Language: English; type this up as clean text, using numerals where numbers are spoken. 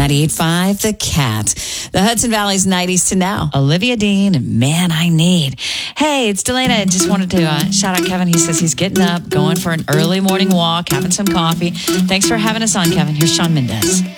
98.5 The Cat. The Hudson Valley's 90s to now. Olivia Dean and Man I Need. Hey, it's Delana. I just wanted to shout out Kevin. He says he's getting up, going for an early morning walk, having some coffee. Thanks for having us on, Kevin. Here's Shawn Mendes.